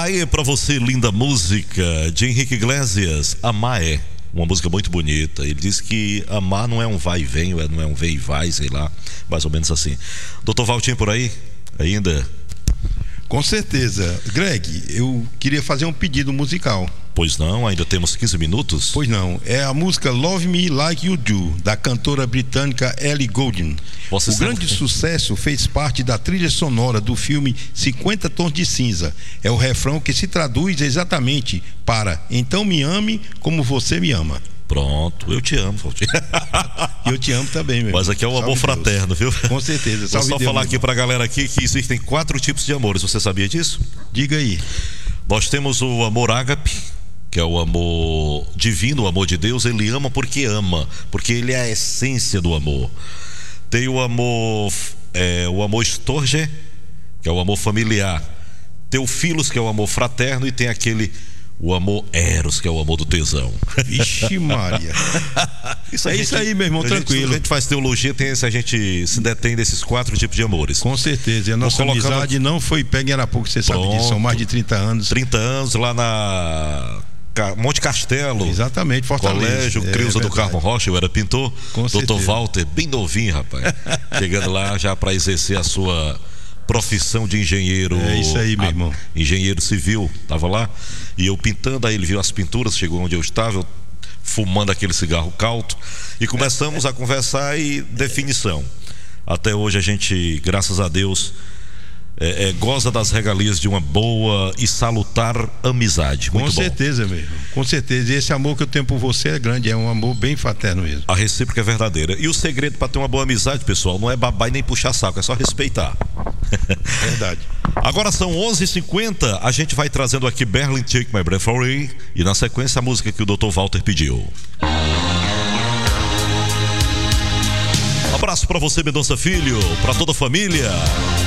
Aí pra você, linda música de Henrique Iglesias, Amar é uma música muito bonita. Ele diz que amar não é um vai e vem, não é um vem e vai, sei lá, mais ou menos assim. Doutor Valtinho por aí, ainda? Com certeza. Greg, eu queria fazer um pedido musical. Pois não, ainda temos 15 minutos? Pois não, é a música Love Me Like You Do, da cantora britânica Ellie Goulding. O grande sucesso fez parte da trilha sonora do filme 50 Tons de Cinza. É o refrão que se traduz exatamente para Então me ame como você me ama. Pronto, eu te amo, Valtinho. Eu te amo também, meu. Mas aqui é um amor fraterno, viu? Com certeza. Vou só falar aqui pra galera aqui que existem 4 tipos de amores. Você sabia disso? Diga aí. Nós temos o amor ágape, que é o amor divino, o amor de Deus. Ele ama, porque ele é a essência do amor. Tem o amor storge, que é o amor familiar. Tem o philos, que é o amor fraterno, e tem o amor eros, que é o amor do tesão. Vixe Maria. Isso aí, meu irmão, tranquilo. A gente faz teologia, a gente se detém desses 4 tipos de amores. Com certeza. E a nossa amizade não foi pega em Arapuca, você sabe disso. São mais de 30 anos. 30 anos lá na Monte Castelo. Exatamente, Fortaleza. Colégio Creuza do Carmo Rocha, eu era pintor. Doutor Walter, bem novinho, rapaz. Chegando lá já para exercer a sua profissão de engenheiro. É isso aí, meu irmão. Engenheiro civil, tava lá. E eu pintando, aí ele viu as pinturas, chegou onde eu estava, eu fumando aquele cigarro cauto, e começamos a conversar e definição. Até hoje a gente, graças a Deus, goza das regalias de uma boa e salutar amizade. Muito bom. Com certeza, meu irmão. Com certeza. E esse amor que eu tenho por você é grande, é um amor bem fraterno mesmo. A recíproca é verdadeira. E o segredo para ter uma boa amizade, pessoal, não é babar e nem puxar saco, é só respeitar. Verdade. Agora são 11h50, a gente vai trazendo aqui Berlin Take My Breath Away, e na sequência a música que o Dr. Walter pediu. Um abraço para você, Mendonça Filho, para toda a família.